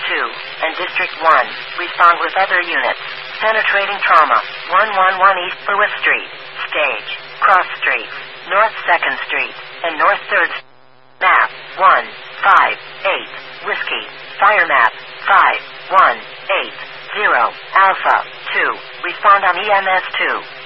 2, and District 1, respond with other units. Penetrating trauma, 111 East Lewis Street, Stage, Cross Street, North 2nd Street, and North 3rd Street. Map, 158, Whiskey, Fire Map, 5180, Alpha, 2, respond on EMS 2.